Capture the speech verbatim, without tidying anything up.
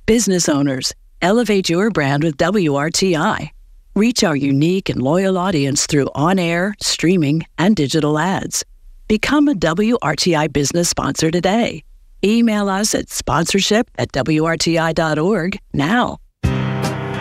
Business owners, elevate your brand with W R T I. Reach our unique and loyal audience through on-air, streaming, and digital ads. Become a W R T I business sponsor today. Email us at sponsorship at W R T I dot org now.